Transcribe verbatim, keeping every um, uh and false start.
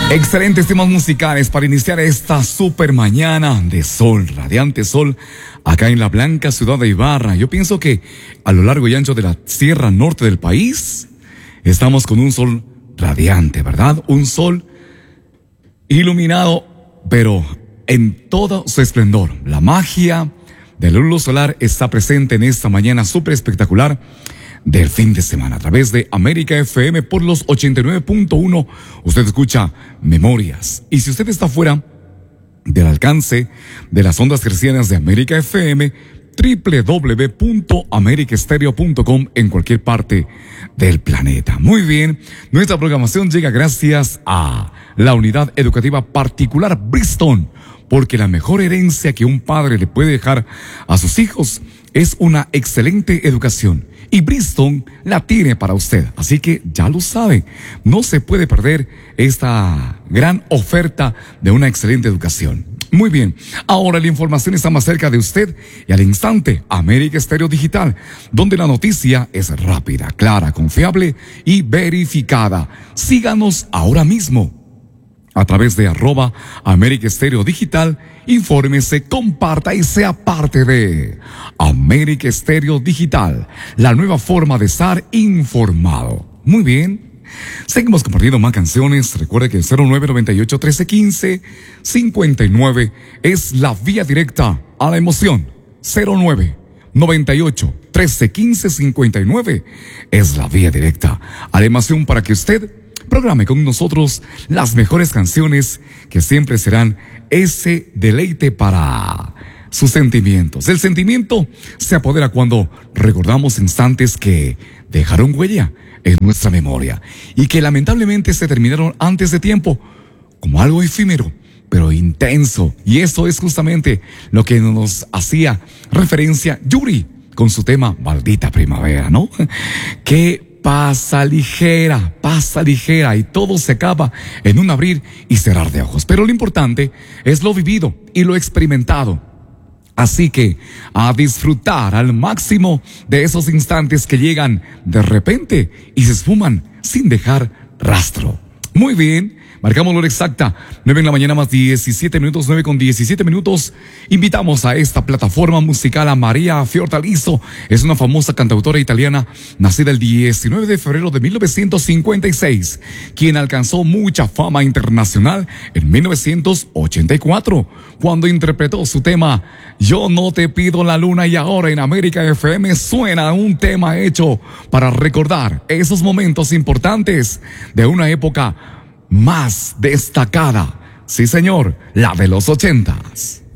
Excelentes temas musicales para iniciar esta super mañana de sol, radiante sol, acá en la blanca ciudad de Ibarra. Yo pienso que a lo largo y ancho de la sierra norte del país, estamos con un sol radiante, ¿verdad? Un sol iluminado, pero en todo su esplendor. La magia del luz solar está presente en esta mañana súper espectacular del fin de semana. A través de América F M por los ochenta y nueve punto uno, usted escucha Memorias. Y si usted está fuera del alcance de las ondas hercianas de América F M, doble u doble u doble u punto america stereo punto com en cualquier parte del planeta. Muy bien, nuestra programación llega gracias a la unidad educativa particular Bristol, porque la mejor herencia que un padre le puede dejar a sus hijos es una excelente educación. Y Bristol la tiene para usted. Así que ya lo sabe, no se puede perder esta gran oferta de una excelente educación. Muy bien, ahora la información está más cerca de usted y al instante, América Estéreo Digital, donde la noticia es rápida, clara, confiable y verificada. Síganos ahora mismo a través de arroba América Estéreo Digital. Infórmese, comparta y sea parte de América Estéreo Digital, la nueva forma de estar informado. Muy bien, seguimos compartiendo más canciones. Recuerde que el cero nueve noventa y ocho, trece, quince, cincuenta y nueve es la vía directa a la emoción. cero nueve noventa y ocho, trece, quince, cincuenta y nueve es la vía directa a la emoción para que usted programe con nosotros las mejores canciones que siempre serán ese deleite para sus sentimientos. El sentimiento se apodera cuando recordamos instantes que dejaron huella en nuestra memoria y que lamentablemente se terminaron antes de tiempo, como algo efímero, pero intenso. Y eso es justamente lo que nos hacía referencia Yuri con su tema Maldita Primavera, ¿no? Que pasa ligera, pasa ligera y todo se acaba en un abrir y cerrar de ojos. Pero lo importante es lo vivido y lo experimentado. Así que a disfrutar al máximo de esos instantes que llegan de repente y se esfuman sin dejar rastro. Muy bien, marcamos la hora exacta, nueve en la mañana más diecisiete minutos, nueve con diecisiete minutos. Invitamos a esta plataforma musical a María Fiordaliso. Es una famosa cantautora italiana, nacida el diecinueve de febrero de mil novecientos cincuenta y seis, quien alcanzó mucha fama internacional en mil novecientos ochenta y cuatro, cuando interpretó su tema Yo no te pido la luna. Y ahora en América F M suena un tema hecho para recordar esos momentos importantes de una época más destacada. Sí, señor, la de los ochentas.